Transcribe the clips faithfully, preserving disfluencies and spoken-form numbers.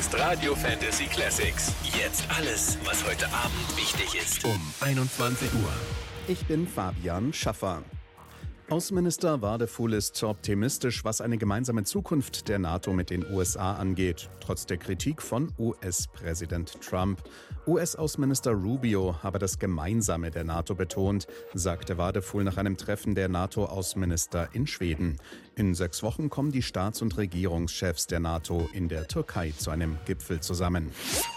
ist Radio Fantasy Classics. Jetzt alles, was heute Abend wichtig ist. Um einundzwanzig Uhr. Ich bin Fabian Schaffer. Außenminister Wadefuhl ist optimistisch, was eine gemeinsame Zukunft der NATO mit den U S A angeht, trotz der Kritik von U S-Präsident Trump. U S-Außenminister Rubio habe das Gemeinsame der NATO betont, sagte Wadefuhl nach einem Treffen der NATO-Außenminister in Schweden. In sechs Wochen kommen die Staats- und Regierungschefs der NATO in der Türkei zu einem Gipfel zusammen.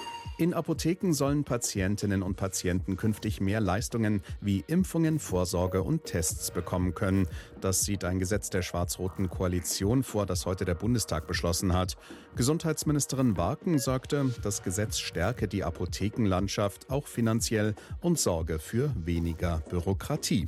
In Apotheken sollen Patientinnen und Patienten künftig mehr Leistungen wie Impfungen, Vorsorge und Tests bekommen können. Das sieht ein Gesetz der schwarz-roten Koalition vor, das heute der Bundestag beschlossen hat. Gesundheitsministerin Barken sagte, das Gesetz stärke die Apothekenlandschaft auch finanziell und sorge für weniger Bürokratie.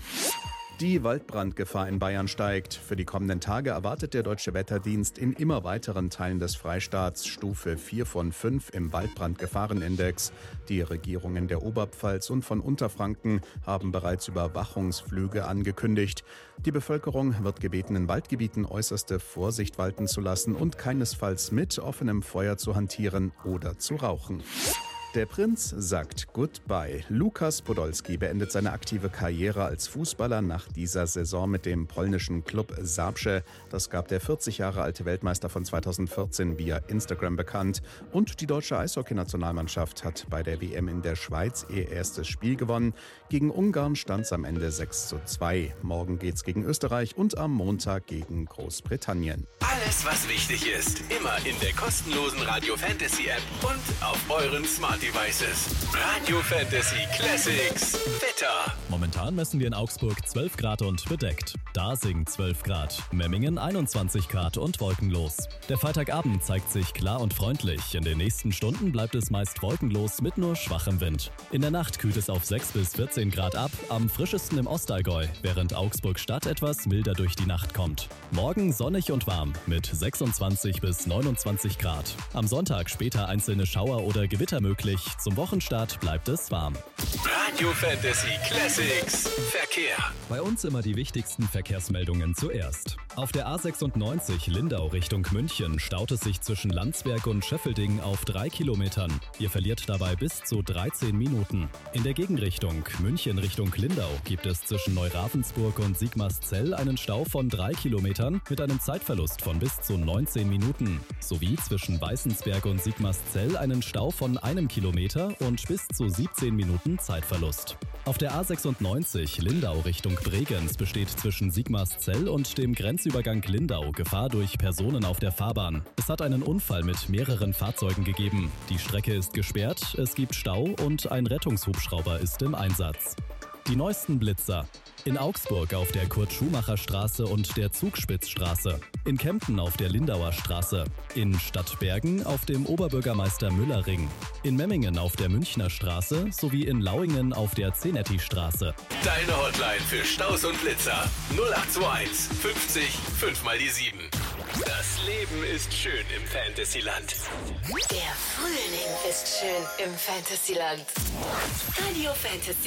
Die Waldbrandgefahr in Bayern steigt. Für die kommenden Tage erwartet der Deutsche Wetterdienst in immer weiteren Teilen des Freistaats Stufe vier von fünf im Waldbrandgefahrenindex. Die Regierungen der Oberpfalz und von Unterfranken haben bereits Überwachungsflüge angekündigt. Die Bevölkerung wird gebeten, in Waldgebieten äußerste Vorsicht walten zu lassen und keinesfalls mit offenem Feuer zu hantieren oder zu rauchen. Der Prinz sagt Goodbye. Lukas Podolski beendet seine aktive Karriere als Fußballer nach dieser Saison mit dem polnischen Klub Zabrze. Das gab der vierzig Jahre alte Weltmeister von zweitausendvierzehn via Instagram bekannt. Und die deutsche Eishockeynationalmannschaft hat bei der W M in der Schweiz ihr erstes Spiel gewonnen. Gegen Ungarn stand es am Ende sechs zu zwei. Morgen geht's gegen Österreich und am Montag gegen Großbritannien. Alles, was wichtig ist, immer in der kostenlosen Radio Fantasy App und auf euren Smart Devices. Radio Fantasy Classics. Wetter. Momentan messen wir in Augsburg zwölf Grad und bedeckt. Dasing zwölf Grad, Memmingen einundzwanzig Grad und wolkenlos. Der Freitagabend zeigt sich klar und freundlich. In den nächsten Stunden bleibt es meist wolkenlos mit nur schwachem Wind. In der Nacht kühlt es auf sechs bis vierzehn Grad ab, am frischesten im Ostallgäu, während Augsburg Stadt etwas milder durch die Nacht kommt. Morgen sonnig und warm mit sechsundzwanzig bis neunundzwanzig Grad. Am Sonntag später einzelne Schauer oder Gewitter möglich. Zum Wochenstart bleibt es warm. Radio Fantasy Classics. Verkehr. Bei uns immer die wichtigsten Verkehrsmeldungen zuerst. Auf der A sechsundneunzig Lindau Richtung München staut es sich zwischen Landsberg und Scheffelding auf drei Kilometern. Ihr verliert dabei bis zu dreizehn Minuten. In der Gegenrichtung München Richtung Lindau gibt es zwischen Neuravensburg und Sigmarszell einen Stau von drei Kilometern mit einem Zeitverlust von bis zu neunzehn Minuten. Sowie zwischen Weißensberg und Sigmarszell einen Stau von einem Kilometer und bis zu siebzehn Minuten Zeitverlust. Auf der A sechsundneunzig Lindau Richtung Bregenz besteht zwischen Sigmarszell und dem Grenzübergang Lindau Gefahr durch Personen auf der Fahrbahn. Es hat einen Unfall mit mehreren Fahrzeugen gegeben. Die Strecke ist gesperrt, es gibt Stau und ein Rettungshubschrauber ist im Einsatz. Die neuesten Blitzer. In Augsburg auf der Kurt-Schumacher-Straße und der Zugspitzstraße. In Kempten auf der Lindauer Straße. In Stadtbergen auf dem Oberbürgermeister-Müller-Ring. In Memmingen auf der Münchner Straße sowie in Lauingen auf der Zenetti-Straße. Deine Hotline für Staus und Blitzer. null acht zwei eins fünfzig fünf mal die sieben. Das Leben ist schön im Fantasyland. Der Frühling ist schön im Fantasyland. Radio Fantasy.